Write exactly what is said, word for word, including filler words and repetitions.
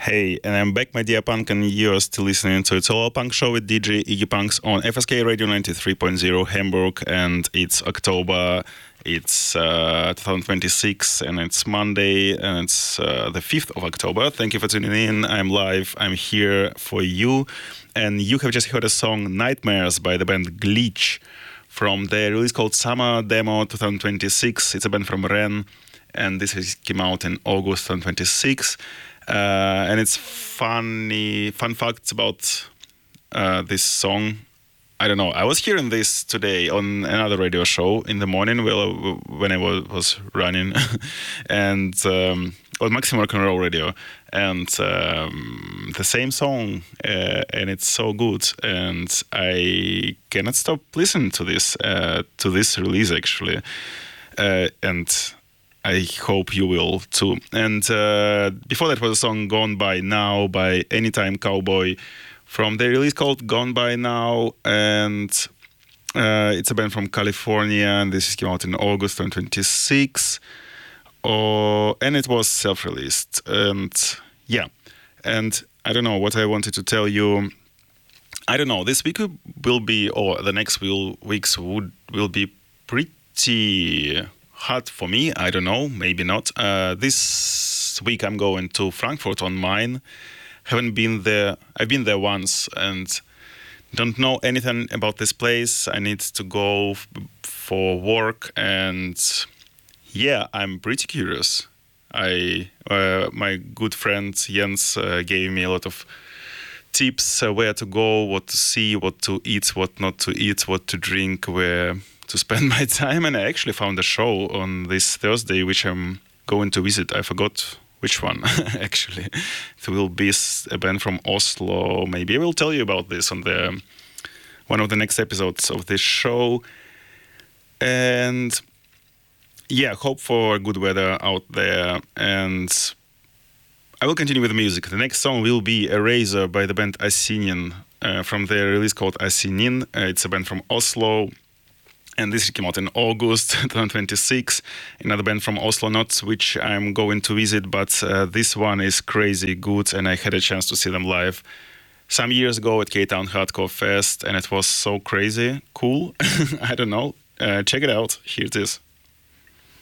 Hey, and I'm back, my dear punk, and you're still listening to It's All Punk Show with D J Iggy Punks on F S K Radio ninety-three point zero Hamburg, and it's October, it's uh, twenty twenty-six, and it's Monday, and it's uh, the fifth of October. Thank you for tuning in. I'm live, I'm here for you, and you have just heard a song, Nightmares, by the band Glitch, from their release called Summer Demo twenty twenty-six. It's a band from Rennes, and this has came out in August twenty twenty-six. Uh, and it's funny, fun facts about uh, this song. I don't know. I was hearing this today on another radio show in the morning while, when I was, was running, and um, on Maximum Rock and Roll Radio, and um, the same song, uh, and it's so good, and I cannot stop listening to this uh, to this release actually, uh, and I hope you will too. And uh, before that was a song Gone By Now by Anytime Cowboy from their release called Gone By Now. And uh, it's a band from California, and this came out in August twenty twenty-six. Oh, and it was self-released. And yeah, and I don't know what I wanted to tell you. I don't know, this week will be, or the next will, weeks would will be pretty hard for me. I don't know, maybe not. Uh, this week I'm going to Frankfurt on Main. Haven't been there. I've been there once and don't know anything about this place. I need to go f- for work, and yeah, I'm pretty curious. I uh, my good friend Jens uh, gave me a lot of tips uh, where to go, what to see, what to eat, what not to eat, what to drink, where to spend my time, and I actually found a show on this Thursday which I'm going to visit. I forgot which one actually. It will be a band from Oslo. Maybe I will tell you about this on the one of the next episodes of this show. And yeah, hope for good weather out there. And I will continue with the music. The next song will be Eraser by the band Asinin uh, from their release called Asinin. Uh, it's a band from Oslo. And this came out in August twenty twenty-six. Another band from Oslo, not which I'm going to visit, but uh, this one is crazy good, and I had a chance to see them live some years ago at K-Town Hardcore Fest, and it was so crazy cool. I don't know. Uh, check it out. Here it is.